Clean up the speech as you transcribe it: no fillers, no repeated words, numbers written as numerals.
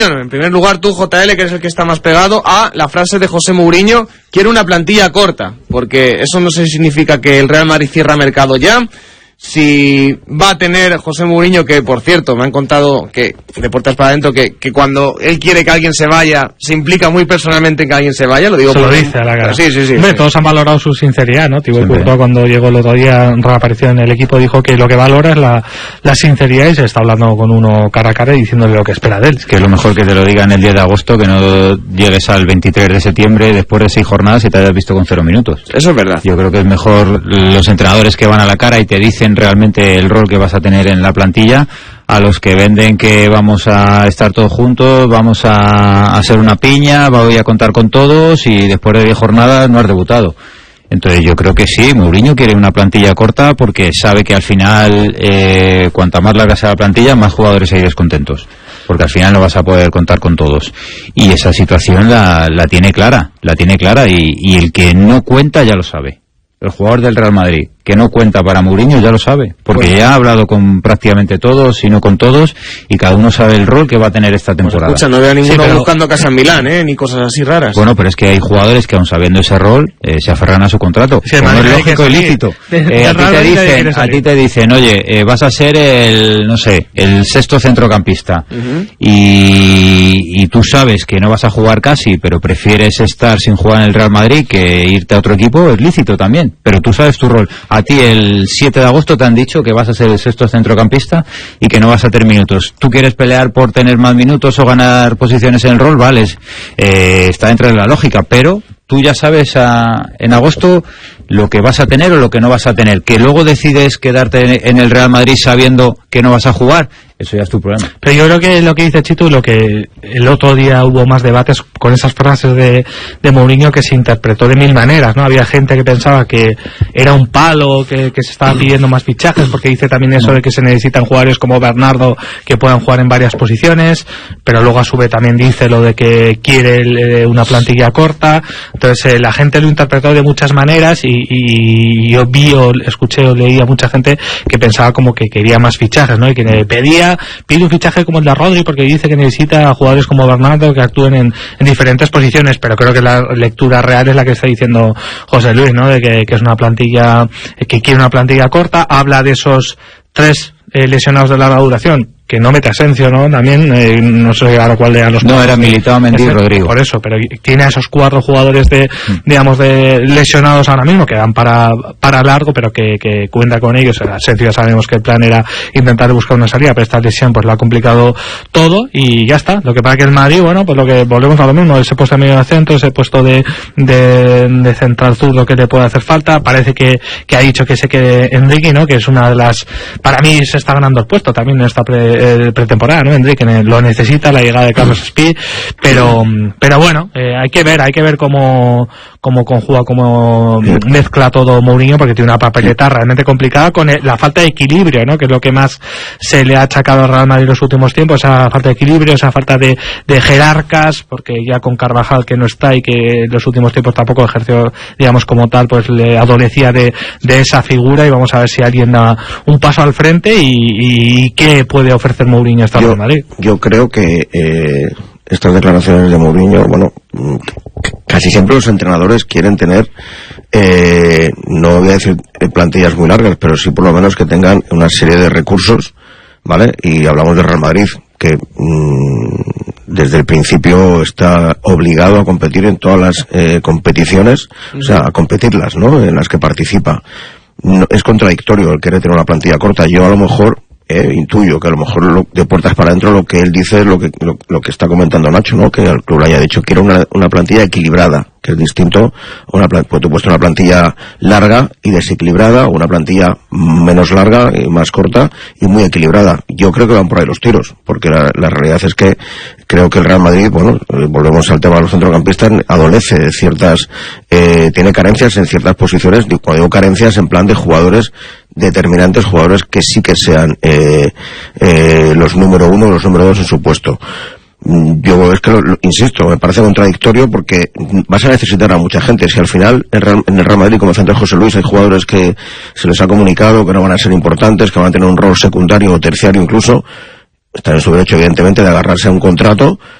En primer lugar, tú, JL, que eres el que está más pegado, a la frase de José Mourinho: quiero una plantilla corta, porque eso no sé si significa que el Real Madrid cierra mercado ya. Si va a tener José Mourinho, que por cierto me han contado que de puertas para adentro que cuando él quiere que alguien se vaya, se implica muy personalmente en que alguien se vaya, lo digo. Se lo dice a la cara. Sí. Hombre, todos han valorado su sinceridad, ¿no? Thibaut Courtois, cuando llegó el otro día, reapareció en el equipo, dijo que lo que valora es la sinceridad, y se está hablando con uno cara a cara y diciéndole lo que espera de él. Es que es lo mejor que te lo digan el 10 de agosto, que no llegues al 23 de septiembre después de 6 jornadas y te hayas visto con 0 minutos. Eso es verdad. Yo creo que es mejor los entrenadores que van a la cara y te dicen realmente el rol que vas a tener en la plantilla, a los que venden que vamos a estar todos juntos, vamos a hacer una piña, voy a contar con todos, y después de 10 jornadas no has debutado. Entonces yo creo que sí, Mourinho quiere una plantilla corta porque sabe que al final, cuanta más larga sea la plantilla, más jugadores hay descontentos, porque al final no vas a poder contar con todos. Y esa situación la tiene clara, y el que no cuenta ya lo sabe. El jugador del Real Madrid que no cuenta para Mourinho ya lo sabe, porque ya ha hablado con prácticamente todos, y no con todos, y cada uno sabe el rol que va a tener esta temporada. Escucha, no veo a ninguno buscando casa en Milán, ni cosas así raras. Bueno, pero es que hay jugadores que, aun sabiendo ese rol, se aferran a su contrato. Sí, como es lógico y lícito. A ti te dicen, oye, vas a ser el 6º centrocampista, y tú sabes que no vas a jugar casi, pero prefieres estar sin jugar en el Real Madrid que irte a otro equipo, es lícito también, pero tú sabes tu rol. A ti el 7 de agosto te han dicho que vas a ser el 6º centrocampista y que no vas a tener minutos. ¿Tú quieres pelear por tener más minutos o ganar posiciones en el rol? Vale, está dentro de la lógica, pero tú ya sabes en agosto lo que vas a tener o lo que no vas a tener. Que luego decides quedarte en el Real Madrid sabiendo que no vas a jugar, eso ya es tu problema. Pero yo creo que lo que dice Chitu, lo que el otro día hubo más debates con esas frases de Mourinho, que se interpretó de mil maneras, ¿no? Había gente que pensaba que era un palo, que se estaban pidiendo más fichajes, porque dice también eso de que se necesitan jugadores como Bernardo que puedan jugar en varias posiciones, pero luego a su vez también dice lo de que quiere una plantilla corta. Entonces la gente lo interpretó de muchas maneras, y yo escuché o leí a mucha gente que pensaba como que quería más fichajes, ¿no? Y que pide un fichaje como el de Rodri, porque dice que necesita jugadores como Bernardo que actúen en diferentes posiciones. Pero creo que la lectura real es la que está diciendo José Luis, ¿no? De que es una plantilla, que quiere una plantilla corta. Habla de esos 3 lesionados de larga duración, que no mete Asensio, ¿no? También, no sé ahora cuál de los... No, era Militao, Mendy y Rodrigo. Por eso, pero tiene a esos 4 jugadores de lesionados ahora mismo, que dan para largo, pero que cuenta con ellos. Asensio ya sabemos que el plan era intentar buscar una salida, pero esta lesión pues lo ha complicado todo, y ya está. Lo que pasa que el Madrid, bueno, pues lo que volvemos a lo mismo, ese puesto de medio de centro, ese puesto de central zurdo que le puede hacer falta. Parece que ha dicho que se quede Enrique, ¿no? Que es una de las... Para mí se está ganando el puesto también en esta pretemporada, ¿no? Enrique lo necesita, la llegada de Carlos Speed, pero bueno, hay que ver cómo conjuga, cómo mezcla todo Mourinho, porque tiene una papeleta realmente complicada con la falta de equilibrio, ¿no? Que es lo que más se le ha achacado al Real Madrid en los últimos tiempos, esa falta de equilibrio, esa falta de jerarcas, porque ya con Carvajal, que no está y que en los últimos tiempos tampoco ejerció, digamos, como tal, pues le adolecía de esa figura, y vamos a ver si alguien da un paso al frente y qué puede ofrecer Mourinho esta Real Madrid. Yo creo que estas declaraciones de Mourinho, bueno, casi siempre los entrenadores quieren tener, no voy a decir plantillas muy largas, pero sí por lo menos que tengan una serie de recursos, ¿vale? Y hablamos de Real Madrid, que desde el principio está obligado a competir en todas las competiciones, o sea, a competirlas, ¿no? En las que participa. No, es contradictorio el querer tener una plantilla corta. Yo a lo mejor intuyo que a lo mejor de puertas para adentro lo que él dice es lo que está comentando Nacho, ¿no? Que el club le haya dicho que era una plantilla equilibrada, que es distinto a pues tú puesto una plantilla larga y desequilibrada, o una plantilla menos larga y más corta y muy equilibrada. Yo creo que van por ahí los tiros, porque la realidad es que creo que el Real Madrid, bueno, volvemos al tema de los centrocampistas, adolece de ciertas, tiene carencias en ciertas posiciones. Cuando digo carencias, en plan de jugadores determinantes, jugadores que sí que sean los número 1 o los número 2 en su puesto. Yo es que insisto, me parece contradictorio, porque vas a necesitar a mucha gente. Si al final en el Real Madrid, como centro José Luis, hay jugadores que se les ha comunicado que no van a ser importantes, que van a tener un rol secundario o terciario incluso, está en su derecho, evidentemente, de agarrarse a un contrato